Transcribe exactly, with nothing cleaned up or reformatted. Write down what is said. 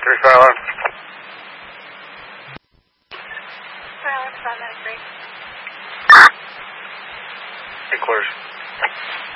three fire alarm. Fire alarm, five nine three. It clears.